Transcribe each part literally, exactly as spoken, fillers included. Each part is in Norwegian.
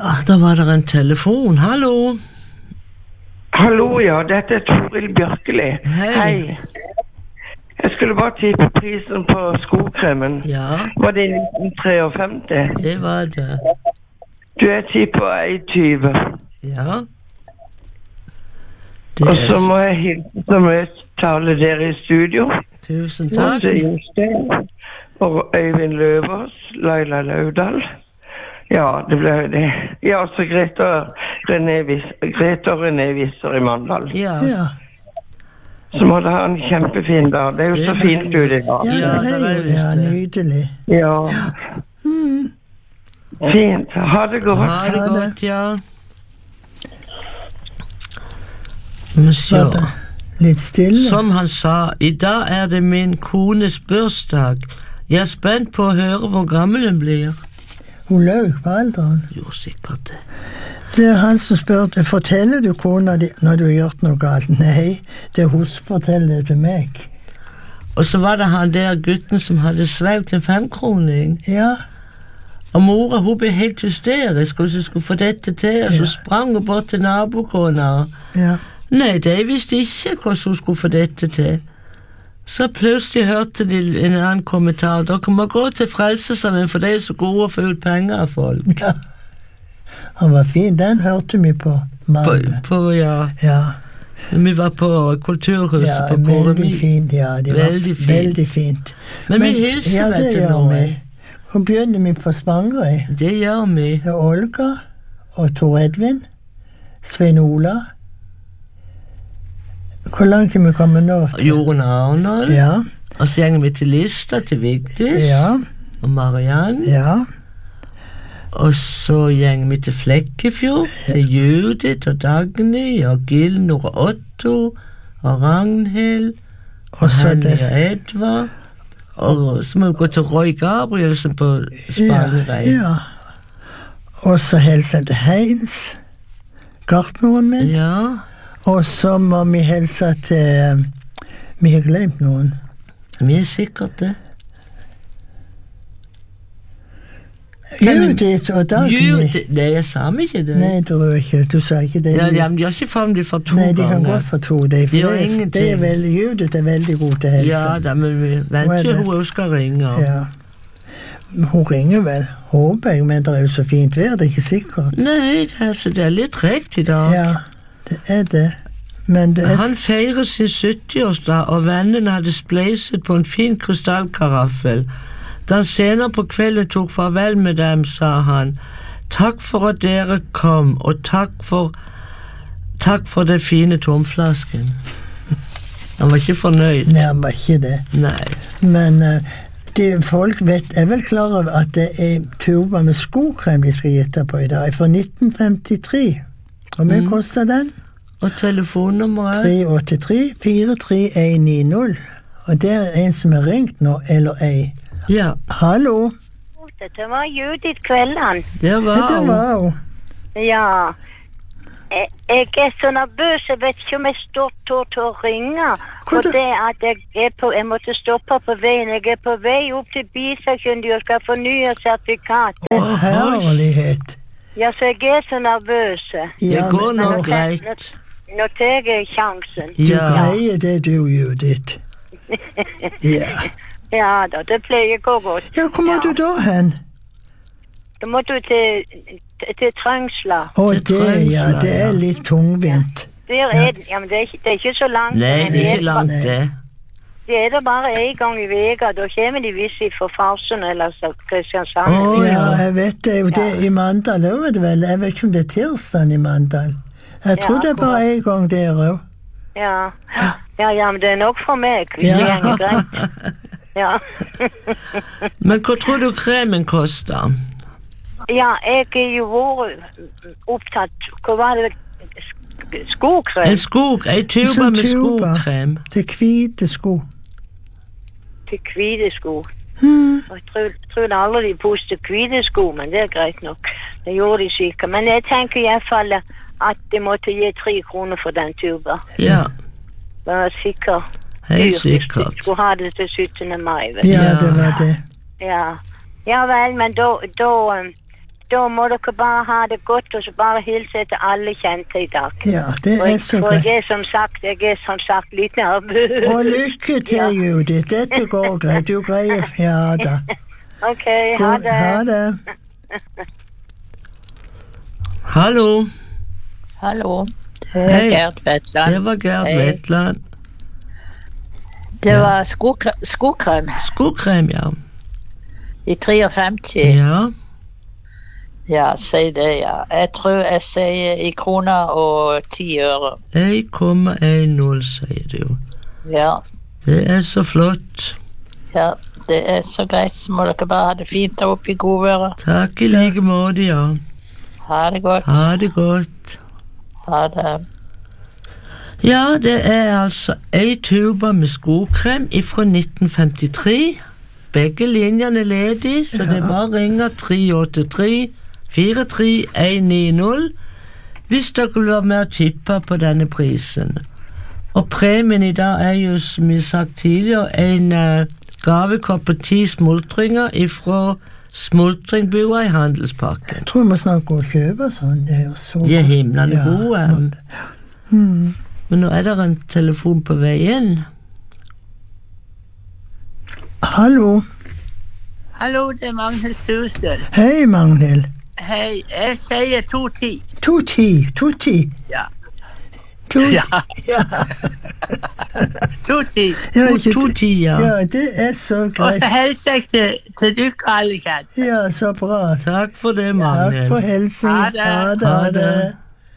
Ah, da var det en telefon. Hallo. Hallo, ja. Dette er Toril Bjørkeli. Hei. Hei. Jeg skulle bare tippe prisen på skokremen. Ja. Var det nitten femtitre? Det var det. Du er tipper en tyve. Ja. Det Og er... så må jeg hilse som jeg taler dere i studio. Tusen takk. Masse Jostein og Øyvind Løvås, Laila Laudal. Ja, det ble det. Ja, så Greta René Vis- Greta René Visser i Mandal. Ja. Ja, Så må det ha en kjempefin dag. Det er jo Det så er fint ut i dag. ja, Ja, det det er er jo visst ja, det. nydelig. Ja. Fint. Ha det godt. Ha det Ha det. godt, ja. Men så, Var det litt stille? som han sa, i dag er det min kones bursdag. Jeg er spent på å høre hvor gammel hun blir. Hun løg på alderen. Jo, sikkert det. Det er han som spurte, forteller du kona di når du har gjort noe galt? Nei, det er hun som forteller det til meg. Og så var det han der gutten som hadde svelgt en femkroning. Ja, Og mora, hun ble helt hysterisk, og så skulle få dette til, og så Ja. sprang hun bort til nabokona. ja, Nei, de visste ikke hvordan hun skulle få dette til. Så plutselig hørte de en annen kommentar. Dere må gå til Frelsesarmeen, for de er så gode å få ut penger av folk. ja. Han var fin, den hørte vi på På, mandag. på, ja, Ja, vi var på kulturhuset ja, på veldig Kåremi. fint, ja, det var Veldig fint. veldig fint. Men vi hilser ja, vet det du gjør nå. vi. Hun begynner vi på Spangerøy. Det gjør vi. Det er Olga og Tor Edvin, Svein Ola. Hvor langt er vi kommet nå? Jorunn Arnold. Ja, Og så gjenger vi til Lista, til Vigdis ja, og Mariann. ja, Og så gjenger vi til Flekkefjord, til Judith og Dagny og Gilnor og Otto og Ragnhild og og så Henny det. og Edvard. Og så må vi gå til Roy Gabrielsen på Ja, Spangereid. ja. Og så hilser jeg til Heinz, gartneren min. Ja. Og så må vi hilse til Vi har glemt noen. Vi er sikkert det. Kan vi- Judith og Dagny. Judith, det jeg sa vi ikke det. Nei, det tror jeg ikke. Du sa ikke det. Ja, ja, men de har ikke formelig for to Nei, de kan ganger. gå for to. De, for De gjør det, ingenting. det er vel, Judith er veldig god til helse. Ja, da, men vi Hva er venter det? hun også skal ringe. Ja. Hun ringer vel, håper jeg, men det er jo så fint vær, det er ikke sikkert. Nei, det er, altså, det er litt tregt i dag. Ja, det er det. Men det er Han feirer sin syttiårsdag, og vennene hadde spleiset på en fin krystallkaraffel. Da han senere på kvelden tok farvel med dem, sa han, takk for at dere kom, og takk for, takk for det fine tomflasken. Han var ikke fornøyd. Nei, han var ikke det. Nei. Men uh, de, folk vet, er vel klar over at det er tuber med skokrem de skal gjette på i dag, for nitten femtitre. Og hva Mm. koster den? Og telefonnummeret? tre åtte tre fire tre en ni null. Og det er en som har ringt nå, eller ei. Ja, Hallo, Dette var Judith Kvelland. det var dette hun. var hun. Ja. Jeg, jeg er så nervøs, jeg vet ikke om jeg står til til å ringe. Hva Og da? det at jeg er på, jeg måtte stoppe på veien. Jeg er på vei opp til bilsakkyndig og skal fornye sertifikat. Å, herlighet. Ja, så jeg er så nervøs. Det Ja, går men, nå nå- greit. Nå tar jeg sjansen. du Ja. greier det du, Judith. Ja. Ja da, det pleier å gå godt. Ja, hvor må du da hen? Da må du til, til, til Trøngsla. Å, Til det, ja, Trønsla, det er ja. litt tungvint. Der er, ja, men det er, ikke- det er ikke så langt. Nei, men det er det ikke langt det. Det er det bare en gang i veka. Da kommer de visst fra Farsund eller så Kristiansand. Å, Ja, ja. jeg vet det. Og det i Mandal òg er det vel. Jeg vet ikke om det er tirsdag i Mandal. Jeg tror Ja, det er bare en gang der òg. Ja. ja, ja, men det er nok for meg. Hvis Ja. det går greit. Ja. Men hva tror du kremen koster? ja, jeg er jo vært opptatt. Hva var det? En Skogkrem skog, en tuba Sånn med tuba. skogkrem. Det er hvite sko. til hvite sko. Hmm. Og Jeg tror, tror aldri de pustet hvite sko, men det er greit nok. Det gjorde de sikkert. Men jeg tenker i hvert fall at de måtte gi tre kroner for den tuba. Ja, Bare sikker. helt Dyrt, hvis de sikkert. skulle ha det til syttende mai. Vet du. Ja, Ja. det var det. Ja. ja vel, men da, da, um, da må dere bare ha det godt, og så bare hilse til alle kjente i dag. Ja, det Og er jeg, så for jeg greit. er som sagt, jeg er som sagt litt nervøs. Og lykke til, Judith. Dette går greit. Du greier. Ja da. Ok, ha God- det. Ha det. Hallo, Hallo, det er Hei. Gerd Vetland. det var Gerd Hei. Vetland. Det var skokre skokrem Skokrem, ja. i treogfemti. Ja, Ja, si det, ja. Jeg tror jeg sier i kroner og ti øre. en komma en null, sier du. Ja, Det er så flott. ja, det er så greit. Så må dere bare ha det fint der oppe i godværet. Takk i like måte, ja. Ha det godt. Ha det godt. Ha det. Ja, det er altså ei tube med skokrem fra nitten femtitre. Begge linjene er ledige, så det er bare å ringe tre åtte tre fire tre en ni null hvis dere vil være med og tippe på denne prisen. Og premien i dag er jo, som vi har sagt tidligere, en uh, gavekopp på ti smultringer fra Smultringbua i Handelsparken. Jeg tror vi snart går og kjøper sånn. Det er jo så De er himlende Ja, gode. men- Hmm. Men nå er det en telefon på vei inn. Hallo. Hallo, det er Magnhild Stustøl. Hei, Magnhild. Hei, jeg sier to ti. To ti. To ti. Ja. To ti. Ja. Ja. To ti. Ja, To, ikke- to tier. ja, det er så Og greit. så hilser jeg til, til dere alle kjente. Ja, så bra. Takk for det, Takk Magnhild. for hilsen. Ha det. Ha det. Ha Ha det. det.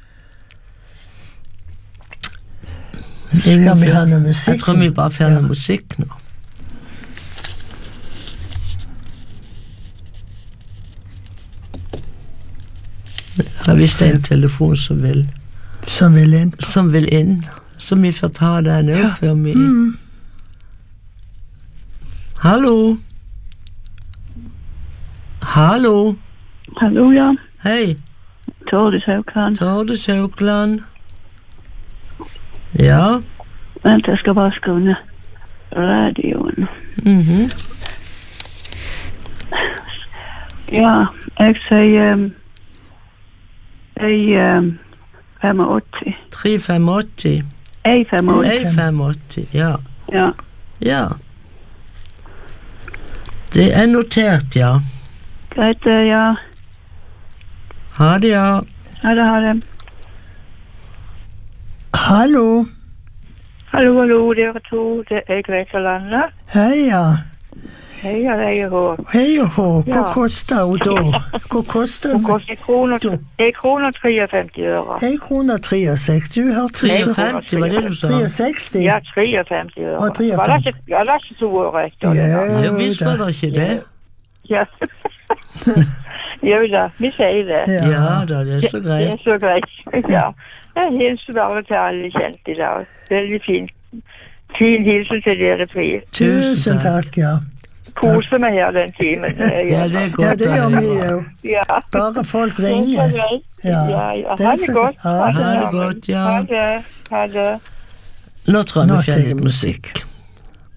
Ingen Skal vi ha fer- noe musikk? Jeg tror vi bare får Ja. noe musikk nå. Jeg har visst en telefon som vil, Som vil inn. som vil inn, så vi får ta den nå før vi Mm. Hallo? Hallo? Hallo, ja. Hei, Tordis Haukland. Torde Saukland. Ja? Vent, jeg skal bare skrive ned radioen. Mhm. Ja, jeg sier um, ei um, femogåtti. tre femogåtti. Ei femogåtti. en femogåtti, ja. Ja. Ja. Det er notert, ja. Greit, eh, ja. Ha det, ja. Ha det, ha det. Hallo. Hallo, hallo, dere to. Det er Greta Lande. Hei, ja. Hei, ja, det er Håk. Hei og hå. Hva Ja. koster hun da? Hva koster Hun hun? koster kroner, Du. en krone og treogfemti øre. En krone treogseksti. Du hørte treogfemti, var det du sa? treogseksti? Ja, treogfemti øre. Og treogfemti. Var det ikke, ja, det er ikke to øre etter det da? Ja, Ja, visst var det ikke det. Ja. Jo da, vi sier det. Ja. Ja da, det er så Det er greit. så greit. Ja. Jeg hilser bare til alle kjente i dag. Veldig fint. Fin hilsen til dere tre. Tusen takk, ja. Koser meg her den timen. Ja, det er Ja, godt det å gjør vi høre. jo. Ja. Bare folk Det er så ringer. greit. Ja. Ja, ja. Det er Ha så- det godt. ha det sammen. godt, ja. Ha det. Ha det. Nå tror jeg Nå vi får tenker litt jeg musikk.